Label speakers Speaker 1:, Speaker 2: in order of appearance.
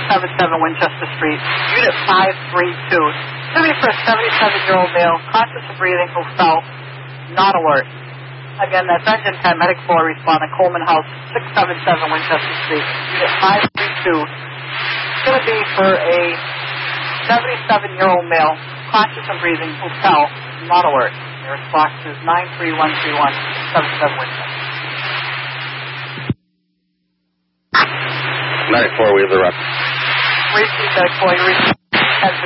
Speaker 1: 677 Winchester Street, Unit 532. Somebody for a 77-year-old male, conscious of breathing, who fell, not alert. Again, that's engine paramedic 4 responding, Coleman House, 677 Winchester Street, Unit 532. It's going to be for a 77-year-old male, conscious of breathing, who fell, not alert. Your response is 93131, 77 Winchester.
Speaker 2: 94, we have the rep.
Speaker 1: Received that call. You received